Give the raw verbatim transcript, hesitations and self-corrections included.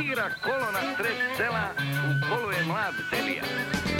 igra kolo na sred sela, u kolu je mlad Delija.